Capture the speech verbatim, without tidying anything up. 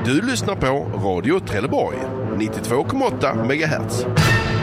Du lyssnar på Radio Trelleborg, nittiotvå komma åtta megahertz.